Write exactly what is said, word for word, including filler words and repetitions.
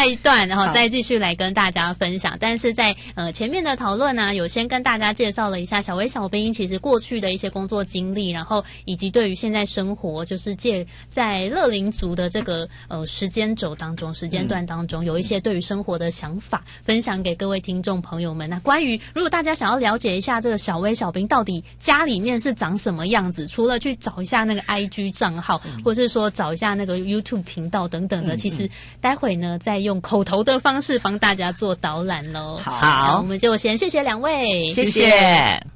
下一段然后再继续来跟大家分享。但是在呃前面的讨论呢、啊，有先跟大家介绍了一下小薇小兵其实过去的一些工作经历，然后以及对于现在生活，就是借在乐龄族的这个呃时间轴当中、时间段当中，有一些对于生活的想法分享给各位听众朋友们。那关于如果大家想要了解一下这个小薇小兵到底家里面是长什么样子，除了去找一下那个 I G 账号，嗯、或是说找一下那个 YouTube 频道等等的，嗯、其实待会呢再用口头的方式帮大家做导览喽。 好， 我们就先谢谢两位， 谢谢。